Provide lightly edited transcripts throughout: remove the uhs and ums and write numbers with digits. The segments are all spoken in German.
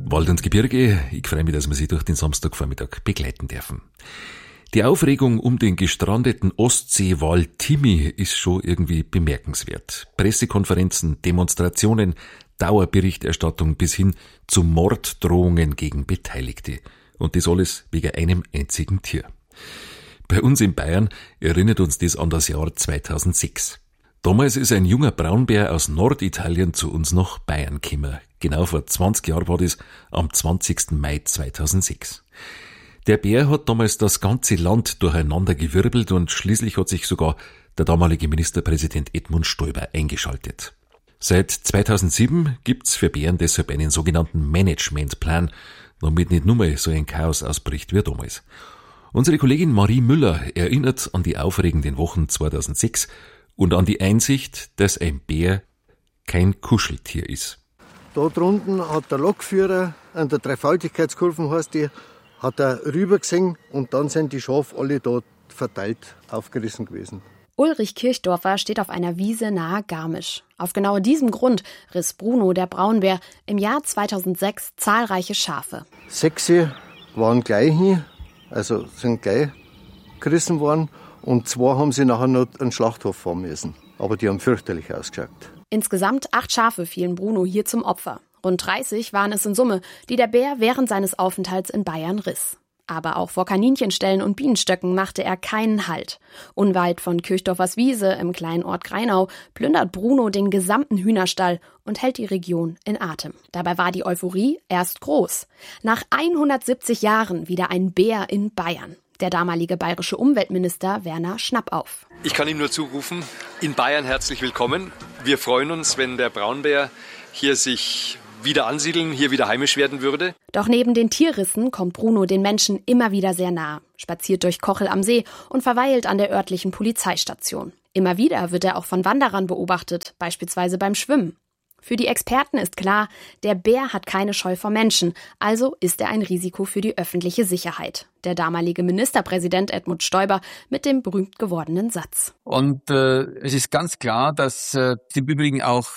Wald und Gebirge, ich freue mich, dass wir Sie durch den Samstagvormittag begleiten dürfen. Die Aufregung um den gestrandeten Ostseewal Timmy ist schon irgendwie bemerkenswert. Pressekonferenzen, Demonstrationen, Dauerberichterstattung bis hin zu Morddrohungen gegen Beteiligte. Und das alles wegen einem einzigen Tier. Bei uns in Bayern erinnert uns das an das Jahr 2006. Damals ist ein junger Braunbär aus Norditalien zu uns nach Bayern gekommen. Genau vor 20 Jahren war das, am 20. Mai 2006. Der Bär hat damals das ganze Land durcheinander gewirbelt und schließlich hat sich sogar der damalige Ministerpräsident Edmund Stoiber eingeschaltet. Seit 2007 gibt's für Bären deshalb einen sogenannten Managementplan, damit nicht nur mal so ein Chaos ausbricht wie damals. Unsere Kollegin Marie Müller erinnert an die aufregenden Wochen 2006 und an die Einsicht, dass ein Bär kein Kuscheltier ist. Da drunten hat der Lokführer an der Dreifaltigkeitskurve, heißt die, hat er rüber gesehen und dann sind die Schafe alle da verteilt aufgerissen gewesen. Ulrich Kirchdorfer steht auf einer Wiese nahe Garmisch. Auf genau diesem Grund riss Bruno, der Braunbär, im Jahr 2006 zahlreiche Schafe. 6 waren gleich hin, also sind gleich gerissen worden und 2 haben sie nachher noch einen Schlachthof fahren müssen. Aber die haben fürchterlich ausgeschaut. Insgesamt 8 Schafe fielen Bruno hier zum Opfer. Rund 30 waren es in Summe, die der Bär während seines Aufenthalts in Bayern riss. Aber auch vor Kaninchenställen und Bienenstöcken machte er keinen Halt. Unweit von Kirchdorfers Wiese im kleinen Ort Greinau plündert Bruno den gesamten Hühnerstall und hält die Region in Atem. Dabei war die Euphorie erst groß. Nach 170 Jahren wieder ein Bär in Bayern. Der damalige bayerische Umweltminister Werner Schnappauf. Ich kann ihm nur zurufen, in Bayern herzlich willkommen. Wir freuen uns, wenn der Braunbär hier sich wieder ansiedeln, hier wieder heimisch werden würde. Doch neben den Tierrissen kommt Bruno den Menschen immer wieder sehr nah, spaziert durch Kochel am See und verweilt an der örtlichen Polizeistation. Immer wieder wird er auch von Wanderern beobachtet, beispielsweise beim Schwimmen. Für die Experten ist klar, der Bär hat keine Scheu vor Menschen, also ist er ein Risiko für die öffentliche Sicherheit. Der damalige Ministerpräsident Edmund Stoiber mit dem berühmt gewordenen Satz. Und es ist ganz klar, dass im Übrigen auch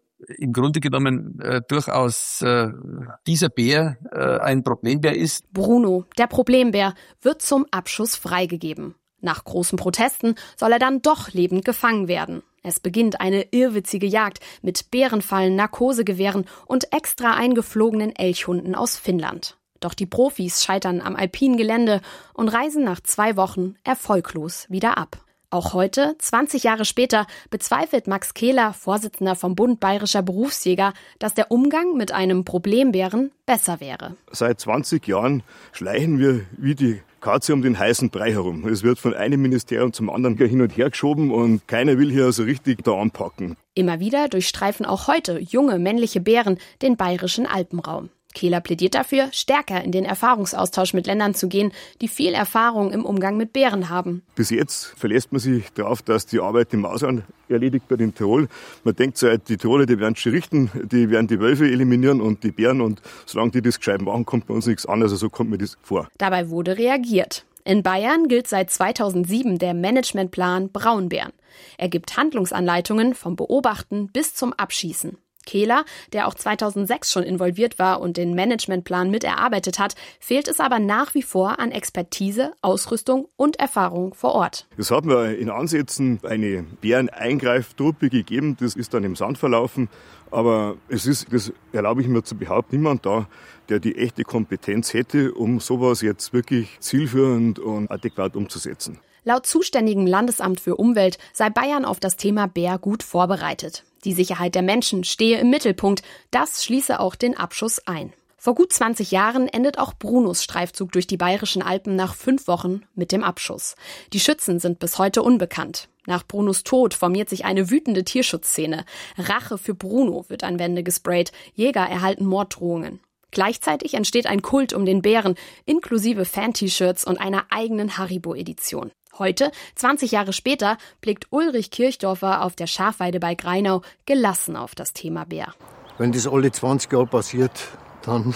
im Grunde genommen durchaus dieser Bär ein Problembär ist. Bruno, der Problembär, wird zum Abschuss freigegeben. Nach großen Protesten soll er dann doch lebend gefangen werden. Es beginnt eine irrwitzige Jagd mit Bärenfallen, Narkosegewehren und extra eingeflogenen Elchhunden aus Finnland. Doch die Profis scheitern am alpinen Gelände und reisen nach 2 Wochen erfolglos wieder ab. Auch heute, 20 Jahre später, bezweifelt Max Kehler, Vorsitzender vom Bund Bayerischer Berufsjäger, dass der Umgang mit einem Problembären besser wäre. Seit 20 Jahren schleichen wir wie die Katze um den heißen Brei herum. Es wird von einem Ministerium zum anderen hin und her geschoben und keiner will hier so richtig da anpacken. Immer wieder durchstreifen auch heute junge männliche Bären den bayerischen Alpenraum. Kehler plädiert dafür, stärker in den Erfahrungsaustausch mit Ländern zu gehen, die viel Erfahrung im Umgang mit Bären haben. Bis jetzt verlässt man sich darauf, dass die Arbeit im Ausland erledigt wird in Tirol. Man denkt so, die Tiroler, die werden schon richten, die werden die Wölfe eliminieren und die Bären und solange die das gescheit machen, kommt bei uns nichts anderes, also so kommt mir das vor. Dabei wurde reagiert. In Bayern gilt seit 2007 der Managementplan Braunbären. Er gibt Handlungsanleitungen vom Beobachten bis zum Abschießen. Kehler, der auch 2006 schon involviert war und den Managementplan miterarbeitet hat, fehlt es aber nach wie vor an Expertise, Ausrüstung und Erfahrung vor Ort. Es hat mir in Ansätzen eine Bäreneingreiftruppe gegeben, das ist dann im Sand verlaufen, aber es ist, das erlaube ich mir zu behaupten, niemand da, der die echte Kompetenz hätte, um sowas jetzt wirklich zielführend und adäquat umzusetzen. Laut zuständigem Landesamt für Umwelt sei Bayern auf das Thema Bär gut vorbereitet. Die Sicherheit der Menschen stehe im Mittelpunkt, das schließe auch den Abschuss ein. Vor gut 20 Jahren endet auch Brunos Streifzug durch die bayerischen Alpen nach 5 Wochen mit dem Abschuss. Die Schützen sind bis heute unbekannt. Nach Brunos Tod formiert sich eine wütende Tierschutzszene. Rache für Bruno wird an Wände gesprayt, Jäger erhalten Morddrohungen. Gleichzeitig entsteht ein Kult um den Bären, inklusive Fan-T-Shirts und einer eigenen Haribo-Edition. Heute, 20 Jahre später, blickt Ulrich Kirchdorfer auf der Schafweide bei Greinau gelassen auf das Thema Bär. Wenn das alle 20 Jahre passiert, dann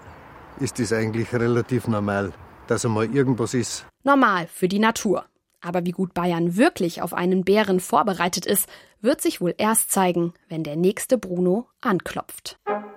ist das eigentlich relativ normal, dass einmal irgendwas ist. Normal für die Natur. Aber wie gut Bayern wirklich auf einen Bären vorbereitet ist, wird sich wohl erst zeigen, wenn der nächste Bruno anklopft.